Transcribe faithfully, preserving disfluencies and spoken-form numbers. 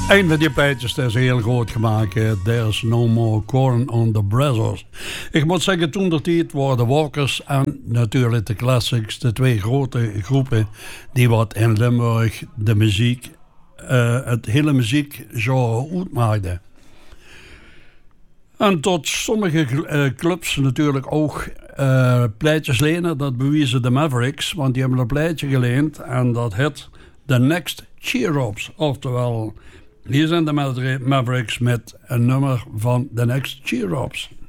Een van die plaatjes is heel groot gemaakt. There's no more corn on the brazzers. Ik moet zeggen, toen de tijd waren de Walkers en natuurlijk de Classics de twee grote groepen die wat in Limburg de muziek, uh, het hele muziekgenre uitmaakten. En tot sommige uh, clubs natuurlijk ook uh, pleitjes lenen. Dat bewijzen de Mavericks, want die hebben een pleitje geleend en dat heet The Next Cheer-Ups. Oftewel, hier zijn de Mavericks met een nummer van The Next Cheer-Ups.